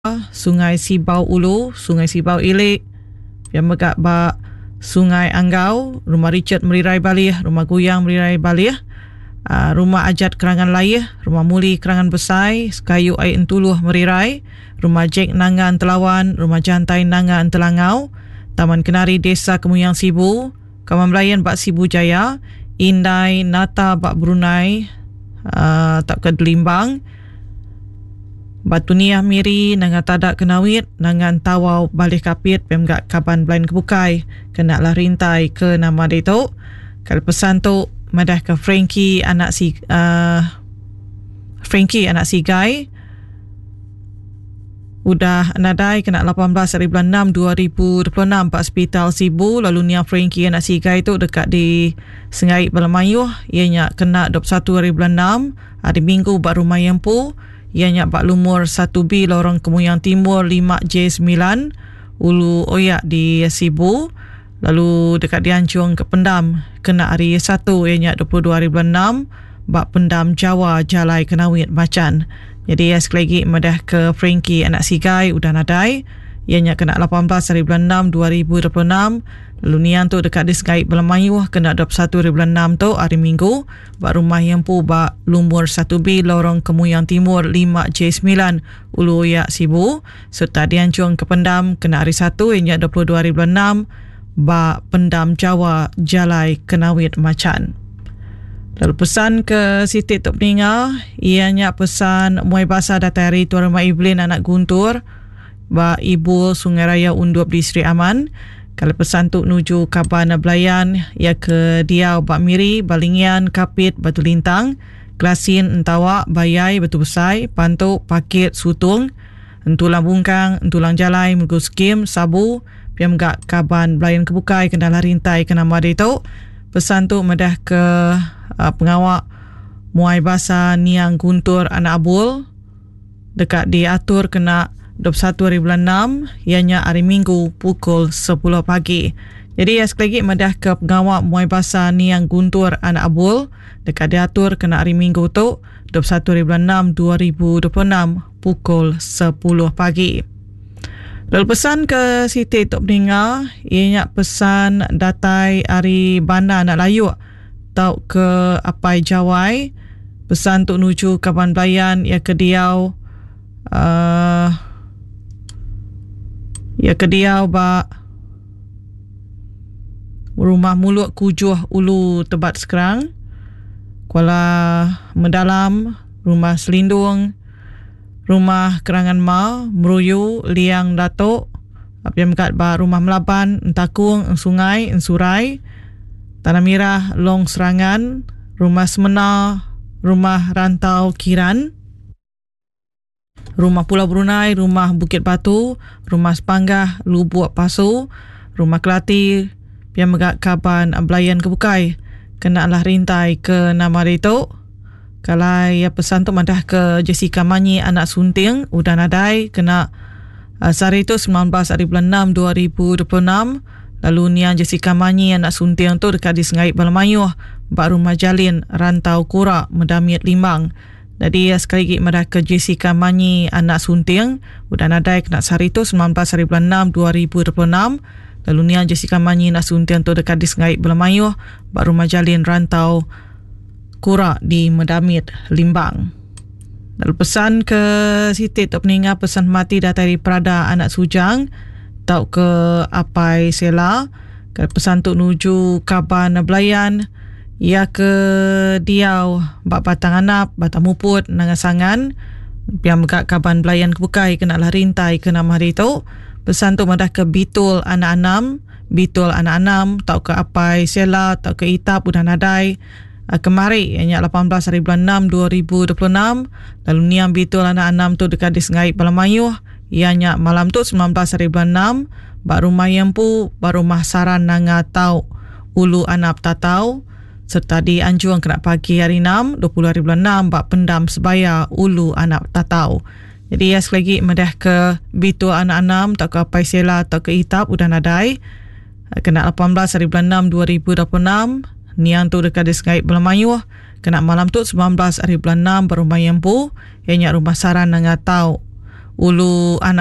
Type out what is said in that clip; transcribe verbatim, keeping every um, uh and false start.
Sungai Sibau Ulu, Sungai Sibau Ilik, yang megak ba Sungai Anggau, Rumah Richard Merirai Balih, Rumah Guyang Merirai Balih, uh, Rumah Ajat Kerangan Laih, Rumah Muli Kerangan Besai, Sekayu Air Entuluh Merirai, Rumah Jack Nangan Telawan, Rumah Jantai Nangan Telangau, Taman Kenari Desa Kemuyang Sibu, Kaman Melayan Bak Sibu Jaya, Indai Nata Bak Brunei, uh, tak ke Delimbang, Batu Niah Miri, Nangan Tadak Kenawit, Nangan Tawau Balih Kapit, Pemgak Kaban Belain Kebukai, Kena lah rintai ke nama dia tu. Kalau pesan tu, madah ke Frankie anak si uh, Frankie anak si Guy. Udah nadai kena lapan belas hari bulan enam dua ribu dua puluh enam Pak Hospital Sibu. Lalu Nia Frankie anak si Guy tu dekat di Sengai Balamayuh. Ianya kena dua puluh satu hari bulan enam, hari Minggu baru Mayampu. Ianya Pak Lumur satu B Lorong Kemuyang Timur lima J sembilan Ulu Oyak di Sibu. Lalu dekat Diancung ke Pendam kena hari satu, ianya dua puluh dua hari bulan enam Bak Pendam Jawa Jalai Kenawit Macan. Jadi ya sekali lagi madah ke Frankie anak Sigai udah nadai. Ianya kena lapan belas hari bulan enam dua ribu dua puluh enam. Lalu nian tu dekat di Sengai Belamayuh kena dua puluh satu hari bulan enam tu hari Minggu. Bak Rumah Yempu Bak Lumur satu B Lorong Kemuyang Timur lima J sembilan Ulu Oyak Sibu. Serta Diancung ke Pendam kena hari satu, ianya dua puluh dua hari bulan enam Bak Pendam Jawa Jalai Kenawit Macan. Lalu pesan ke Siti Tok Peninga, ianya pesan muai basah datari Tuan Rumah Iblin anak Guntur Bak Ibu Sungai Raya Undup di Sri Aman. Kalau pesan tu nuju Kaban Belayan, ia ke Diau Bak Miri, Balingian, Kapit, Batu Lintang, Kelasin, Entawak, Bayai, Batu Besai, Pantuk, Pakit, Sutung, Entulang Bungkang, Entulang Jalai, Mergus Kim, Sabu, Piamgak Kaban Belayan Kebukai, Kendala Rintai, Kenama Detok. Pesan tu medah ke uh, pengawak Muai Basa Niang Guntur anak Abul dekat diatur kena dua puluh satu hari bulan enam, ianya hari Minggu pukul sepuluh pagi. Jadi ya sekali lagi medah ke pengawak Muai Basa Niang Guntur anak Abul dekat diatur kena hari Minggu tu dua puluh satu hari bulan enam dua ribu dua puluh enam pukul sepuluh pagi. Lalu pesan ke Siti Tok Peninga, ianya pesan datai hari Bana nak layuk tau ke Apai Jawai. Pesan tu nuju Kaban Belayan, ia ke Diau uh, ia ke Diau Bak Rumah Mulut Kujuh Ulu Tebat Sekerang, Kuala Mendalam, Rumah Selindung, Rumah Kerangan Ma, Meruyu, Liang Datuk, Apiam Kat Ba Rumah Melaban, Entakung, Ensungai, Ensurai, Tanah Mirah, Long Serangan, Rumah Semena, Rumah Rantau Kiran, Rumah Pulau Brunei, Rumah Bukit Batu, Rumah Sepanggah, Lubuk Pasu, Rumah Kelati, Piam Kat Kaban Belayan Kebukai, kena lah rintai ke nama Datuk. Kalau ya pesan tu madah ke Jessica Manyi anak Sunting udah nadai kena uh, sehari tu sembilan belas hari bulan enam dua ribu dua puluh enam. Lalu nian Jessica Manyi anak Sunting tu dekat di Sengai Balamayuh Bak Rumah Jalin Rantau Kurak Medamit Limbang. Jadi ya sekali lagi madah ke Jessica Manyi anak Sunting udah nadai kena sehari tu sembilan belas hari bulan enam dua ribu dua puluh enam. Lalu nian Jessica Manyi anak Sunting tu dekat di Sengai Balamayuh Bak Rumah Jalin Rantau Kurak di Medamit Limbang. Lalu pesan ke Siti Tok Peninga, pesan mati datari Prada anak Sujang tau ke Apai Sela. Pesan tu nuju Kaban Belayan, ia ke Diau Bak Batang Anap, Batang Muput, Nangasangan, Piam Kat Kaban Belayan Kebukai, kena lah rintai ke nama hari tu. Pesan tu madah ke Bitul anak Anam, Bitul anak Anam tau ke Apai Sela, tau ke Itap udah nadai kemari, ianya lapan belas hari bulan enam dua ribu dua puluh enam. Lalu niam Bitul anak enam tu dekat di Sengai Balamayuh, ianya malam tu sembilan belas hari bulan enam Bak Rumah Yempu, Bak Rumah Saran Nanga Tau Ulu Anap Tatau. Serta di Anjuang kena pagi hari enam dua puluh hari bulan enam Bak Pendam Sebaya Ulu Anap Tatau. Jadi ya sekali lagi madah ke Bitul anak enam tak ke Apai Sela tak ke Itap udah nadai kena lapan belas hari bulan enam dua ribu dua puluh enam. Nian tu dekat di Sengai Balamayuh kena malam tu sembilan belas hari bulan enam Berumah Yempu, ianya Rumah Saran Nangatau ulu anak